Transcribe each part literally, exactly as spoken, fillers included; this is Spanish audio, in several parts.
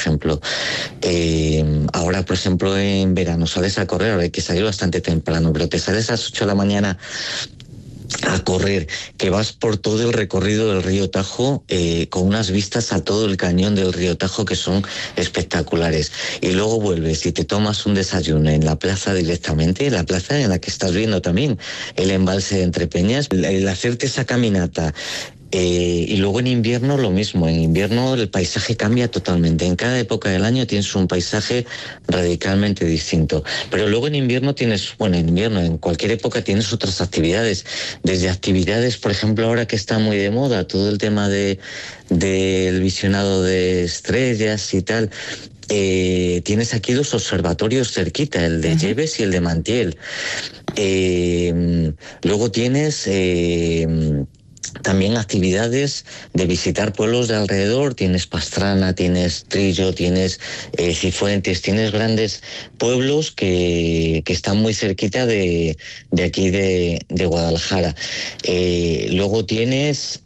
ejemplo. Eh, ahora, por ejemplo, en verano sales a correr, ahora hay que salir bastante temprano, pero te sales a las ocho de la mañana a correr, que vas por todo el recorrido del río Tajo, eh, con unas vistas a todo el cañón del río Tajo que son espectaculares, y luego vuelves y te tomas un desayuno en la plaza directamente, en la plaza en la que estás viendo también el embalse de Entrepeñas, el, el hacerte esa caminata. Eh, y luego en invierno lo mismo, en invierno el paisaje cambia totalmente, en cada época del año tienes un paisaje radicalmente distinto, pero luego en invierno tienes, bueno, en invierno, en cualquier época tienes otras actividades, desde actividades, por ejemplo, ahora que está muy de moda todo el tema de del visionado de estrellas y tal. Eh, tienes aquí dos observatorios cerquita, el de Lleves y el de Mantiel. Eh, luego tienes eh, también actividades de visitar pueblos de alrededor, tienes Pastrana, tienes Trillo, tienes eh, Cifuentes, tienes grandes pueblos que, que están muy cerquita de, de aquí de, de Guadalajara. Eh, luego tienes,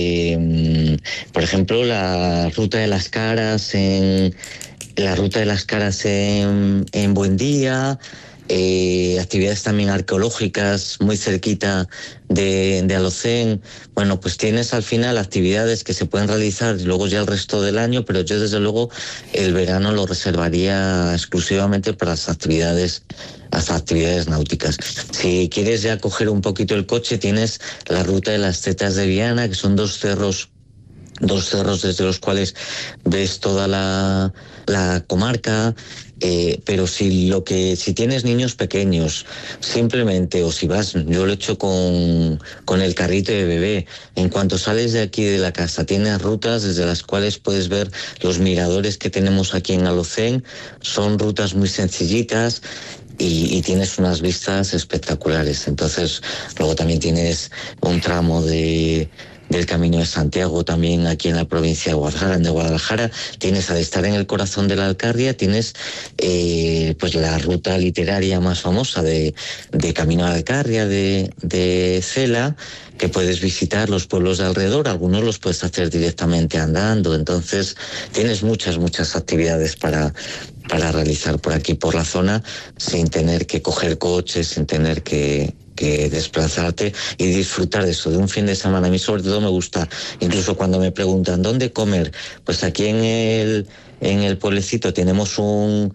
eh, por ejemplo, la Ruta de las Caras en, la Ruta de las Caras en, en Buendía. Eh, actividades también arqueológicas muy cerquita de, de Alocén. Bueno, pues tienes al final actividades que se pueden realizar luego ya el resto del año, pero yo desde luego el verano lo reservaría exclusivamente para las actividades las actividades náuticas. Si quieres ya coger un poquito el coche, tienes la Ruta de las Tetas de Viana, que son dos cerros dos cerros desde los cuales ves toda la, la comarca. Eh, pero si lo que si tienes niños pequeños, simplemente, o si vas, yo lo he hecho con, con el carrito de bebé, en cuanto sales de aquí de la casa, tienes rutas desde las cuales puedes ver los miradores que tenemos aquí en Alocén. Son rutas muy sencillitas y, y tienes unas vistas espectaculares. Entonces, luego también tienes un tramo de del Camino de Santiago también aquí en la provincia de Guadalajara, de Guadalajara. Tienes, al estar en el corazón de la Alcarria, tienes eh, pues la ruta literaria más famosa de, de Camino a la Alcarria de, de Cela, que puedes visitar los pueblos de alrededor, algunos los puedes hacer directamente andando. Entonces tienes muchas, muchas actividades para, para realizar por aquí, por la zona, sin tener que coger coches, sin tener que que desplazarte y disfrutar de eso, de un fin de semana. A mí sobre todo me gusta, incluso cuando me preguntan ¿dónde comer? Pues aquí en el, en el pueblecito tenemos un,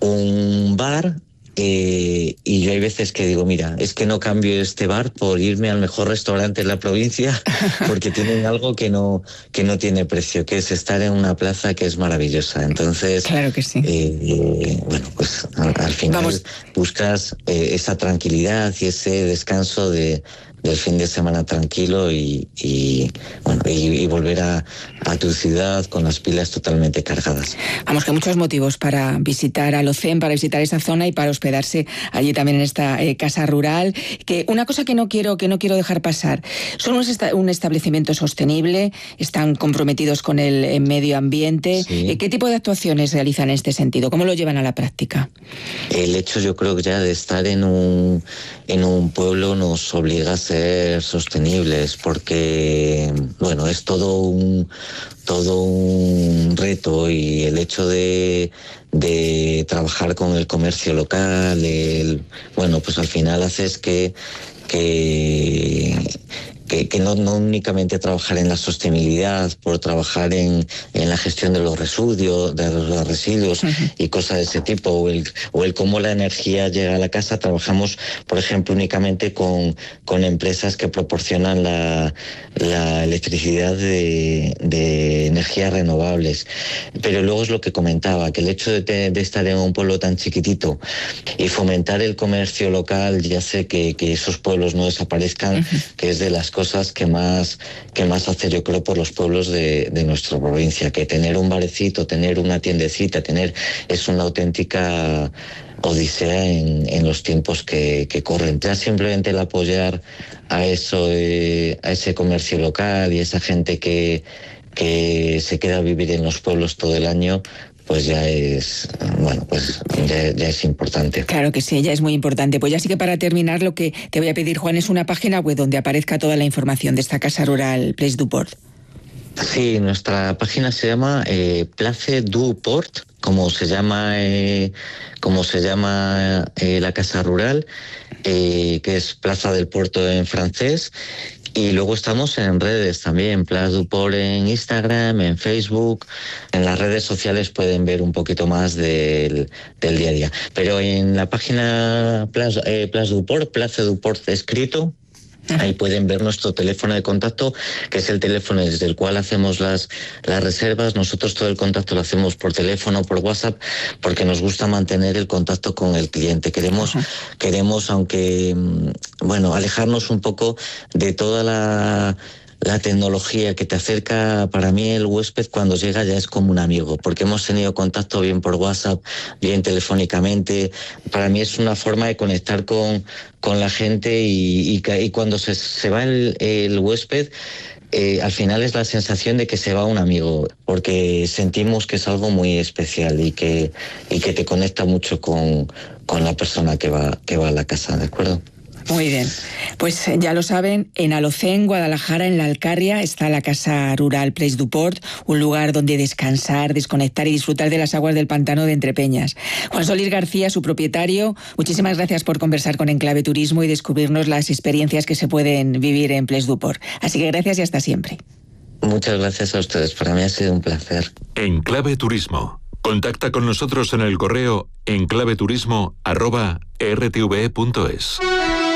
un bar, eh, y yo hay veces que digo, mira, es que no cambio este bar por irme al mejor restaurante de la provincia, porque tienen algo que no, que no tiene precio, que es estar en una plaza que es maravillosa. Entonces, claro que sí. Eh, bueno, pues al, al final Vamos. buscas eh, esa tranquilidad y ese descanso de del fin de semana tranquilo y, y bueno y, y volver a, a tu ciudad con las pilas totalmente cargadas. Vamos, que muchos motivos para visitar Alocén, para visitar esa zona y para hospedarse allí también en esta eh, casa rural. Que una cosa que no quiero que no quiero dejar pasar, son un, esta, un establecimiento sostenible, están comprometidos con el, el medio ambiente. Sí. Eh, ¿Qué tipo de actuaciones realizan en este sentido? ¿Cómo lo llevan a la práctica? El hecho, yo creo que ya de estar en un en un pueblo nos obliga a ser sostenibles, porque bueno, es todo un todo un reto, y el hecho de de trabajar con el comercio local, el, bueno, pues al final haces que que Que, que no, no únicamente trabajar en la sostenibilidad, por trabajar en, en la gestión de los residuos, de los residuos uh-huh. y cosas de ese tipo, o el, o el cómo la energía llega a la casa. Trabajamos, por ejemplo, únicamente con, con empresas que proporcionan la, la electricidad de, de energías renovables. Pero luego es lo que comentaba, que el hecho de, te, de estar en un pueblo tan chiquitito y fomentar el comercio local, ya sé que, que esos pueblos no desaparezcan, uh-huh. que es de las cosas que más que más hace, yo creo, por los pueblos de, de nuestra provincia, que tener un barecito, tener una tiendecita, tener es una auténtica odisea en, en los tiempos que, que corren. Ya simplemente el apoyar a eso, eh, a ese comercio local y esa gente que, que se queda a vivir en los pueblos todo el año, pues ya es, bueno, pues ya, ya es importante. Claro que sí, ya es muy importante. Pues ya sí que para terminar, lo que te voy a pedir, Juan, es una página web donde aparezca toda la información de esta casa rural Prés du Port. Sí, nuestra página se llama eh, Place du Port, como se llama, eh, como se llama eh, la casa rural, eh, que es Plaza del Puerto en francés. Y luego estamos en redes también, Place du Port en Instagram, en Facebook. En las redes sociales pueden ver un poquito más del, del día a día. Pero en la página Place, eh, Place du Port, Place du Port escrito, ahí pueden ver nuestro teléfono de contacto, que es el teléfono desde el cual hacemos las, las reservas. Nosotros todo el contacto lo hacemos por teléfono, por WhatsApp, porque nos gusta mantener el contacto con el cliente. Queremos, queremos aunque, bueno, alejarnos un poco de toda la... la tecnología que te acerca. Para mí el huésped cuando llega ya es como un amigo, porque hemos tenido contacto bien por WhatsApp, bien telefónicamente. Para mí es una forma de conectar con, con la gente y, y, y cuando se, se va el, el huésped, eh, al final es la sensación de que se va un amigo, porque sentimos que es algo muy especial y que, y que te conecta mucho con, con la persona que va, que va a la casa, ¿de acuerdo? Muy bien, pues ya lo saben, en Alocén, Guadalajara, en La Alcarria, está la Casa Rural Place du Port, un lugar donde descansar, desconectar y disfrutar de las aguas del pantano de Entrepeñas. Juan Solís García, su propietario, muchísimas gracias por conversar con Enclave Turismo y descubrirnos las experiencias que se pueden vivir en Place du Port. Así que gracias y hasta siempre. Muchas gracias a ustedes, para mí ha sido un placer. Enclave Turismo. Contacta con nosotros en el correo enclaveturismo arroba r t v e punto es.